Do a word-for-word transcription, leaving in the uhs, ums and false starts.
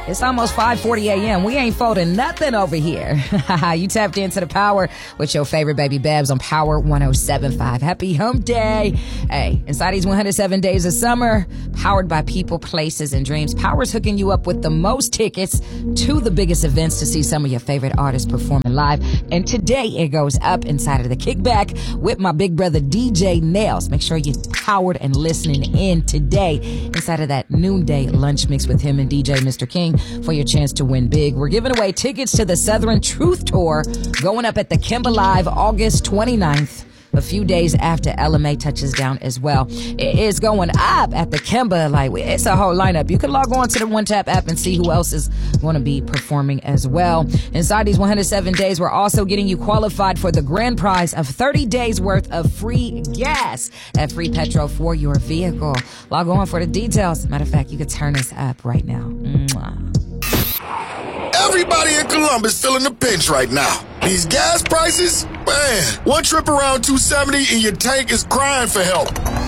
It's almost five forty a.m. We ain't folding nothing over here. You tapped into the power with your favorite baby Babs on Power one oh seven point five. Happy hump day. Hey, inside these one hundred seven days of summer, powered by people, places, and dreams, Power's hooking you up with the most tickets to the biggest events to see some of your favorite artists performing live. And today it goes up inside of the kickback with my big brother D J Nails. Make sure you're powered and listening in today inside of that noonday lunch mix with him and D J Mister King for your chance to win big. We're giving away tickets to the Southern Truth Tour going up at the Kimba Live August twenty-ninth. A few days after Ella Mai touches down as well. It is going up at the Kimba. Like, it's a whole lineup. You can log on to the One Tap app and see who else is going to be performing as well. Inside these one hundred seven days, we're also getting you qualified for the grand prize of thirty days worth of free gas at Free Petrol for your vehicle. Log on for the details. Matter of fact, you can turn us up right now. Mwah. Everybody in Columbus feeling the pinch right now. These gas prices, man, one trip around two seventy and your tank is crying for help.